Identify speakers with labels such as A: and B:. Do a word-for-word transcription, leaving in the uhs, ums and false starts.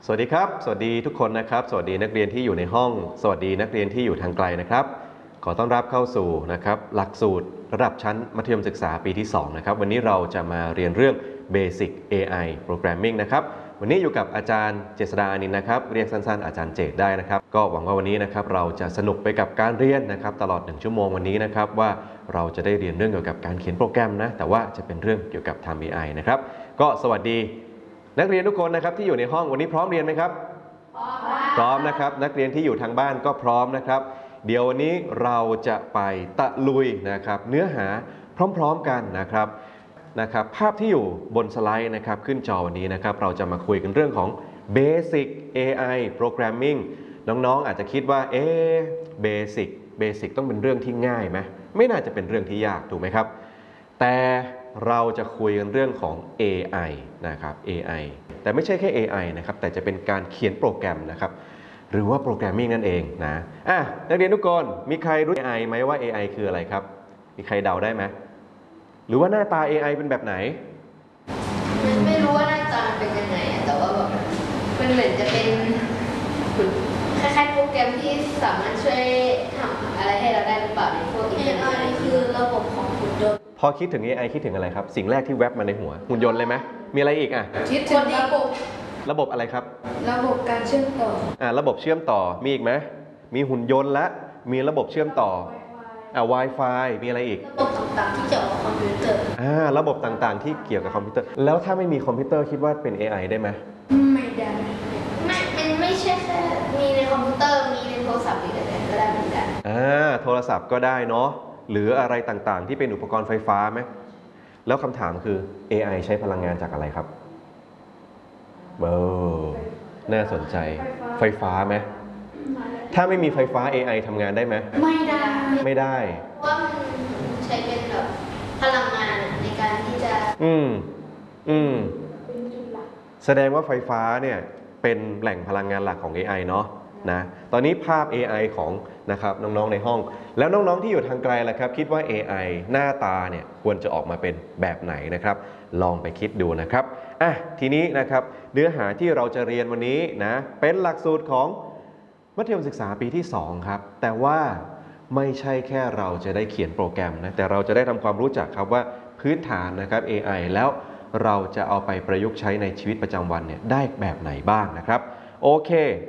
A: สวัสดีครับสวัสดีทุกคนนะครับสวัสดีนักเรียนที่อยู่ในห้องสวัสดีนักเรียนที่อยู่ทางไกลนะครับขอต้อนรับเข้าสู่นะครับหลักสูตรระดับชั้นมัธยมศึกษาปีที่สองนะครับวันนี้เราจะมาเรียนเรื่อง Basic เอ ไอ Programming นะครับวันนี้อยู่กับอาจารย์เจษฎาอานินท์นะครับเรียกสั้นๆอาจารย์เจษได้นะครับก็หวังว่าวันนี้นะครับเราจะสนุกไปกับการเรียนนะครับตลอดหนึ่งชั่วโมงวันนี้นะครับว่าเราจะได้เรียนเรื่องเกี่ยวกับการเขียนโปรแกรมนะแต่ว่าจะเป็นเรื่องเกี่ยวกับทำ เอ ไอ นะครับก็สวัสดีนักเรียนทุกคนนะครับที่อยู่ในห้องวันนี้พร้อมเรียนไหมครับพร้อมนะครับนักเรียนที่อยู่ทางบ้านก็พร้อมนะครับเดี๋ยววันนี้เราจะไปตะลุยนะครับเนื้อหาพร้อมๆกันนะครับนะครับภาพที่อยู่บนสไลด์นะครับขึ้นจอวันนี้นะครับเราจะมาคุยกันเรื่องของ Basic เอ ไอ Programming น้องๆอาจจะคิดว่าเอ๊ะ Basic Basic ต้องเป็นเรื่องที่ง่ายไหมไม่น่าจะเป็นเรื่องที่ยากถูกไหมครับแต่เราจะคุยกันเรื่องของ เอ ไอ นะครับ เอ ไอ แต่ไม่ใช่แค่ เอ ไอ นะครับแต่จะเป็นการเขียนโปรแกรมนะครับหรือว่าโปรแกรมมิ่งนั่นเองนะอ่ะนักเรียนทุกคนมีใครรู้ เอ ไอ ไหมว่า เอ ไอ คืออะไรครับมีใครเดาได้ไหมหรือว่าหน้าตา เอ ไอ เป็นแบบไหน
B: ไม่รู้ว่าหน้าตาเป็นยังไงแต่ว่าแบบมันเหมือนจะเป็นคล้ายๆโปรแกรมที่สามารถช่วยทำอะไรให้เราได้หรือเปล่าในพวก เอ ไอ คือระบบของหุ่นยนต์
A: พอคิดถึง เอ ไอ คิดถึงอะไรครับสิ่งแรกที่แวบมาในหัวหุ่นยนต์เลยไหมมีอะไรอีกอ่ะ
B: คิดถึงระบบ
A: ระบบอะไรครับ
B: ระบบการเชื่อมต่อ
A: อ่าระบบเชื่อมต่อมีอีกไหมมีหุ่นยนต์และมีระบบเชื่อมต่ออ่า Wi-Fi มีอะไรอีก
B: ระบบต่างๆที่เกี่ยวกับคอมพิวเตอร์
A: อ่าระบบต่างๆที่เกี่ยวกับคอมพิวเตอร์แล้วถ้าไม่มีคอมพิวเตอร์คิดว่าเป็น เอ ไอ ได้ไหม
B: ไม่ได้ไม่เป็นไม่ใช่แค่มีในคอมพิวเตอร์มีในโทรศัพท์อีกอะไรก็ได้เหมือนกัน
A: อ่าโทรศัพท์ก็ได้เนาะหรืออะไรต่างๆที่เป็นอุปกรณ์ไฟฟ้าไหมแล้วคำถามคือ เอ ไอ ใช้พลังงานจากอะไรครับเบอร์น่าสนใจไฟฟ้าไหมถ้าไม่มีไฟฟ้า เอ ไอ ทำงานได้ไหม
B: ไม่ได้
A: ไม่ได้
B: เพราะว่ามันใช้เป็นแบบพลังงานในการที่จะ
A: อืมอืมแสดงว่าไฟฟ้าเนี่ยเป็นแหล่งพลังงานหลักของ เอ ไอ เนาะนะตอนนี้ภาพ เอ ไอ ของนะครับน้องๆในห้องแล้วน้องๆที่อยู่ทางไกลล่ะครับคิดว่า เอ ไอ หน้าตาเนี่ยควรจะออกมาเป็นแบบไหนนะครับลองไปคิดดูนะครับอ่ะทีนี้นะครับเนื้อหาที่เราจะเรียนวันนี้นะเป็นหลักสูตรของมัธยมศึกษาปีที่สองครับแต่ว่าไม่ใช่แค่เราจะได้เขียนโปรแกรมนะแต่เราจะได้ทำความรู้จักครับว่าพื้นฐานนะครับ เอ ไอ แล้วเราจะเอาไปประยุกต์ใช้ในชีวิตประจำวันเนี่ยได้แบบไหนบ้างนะครับโอเค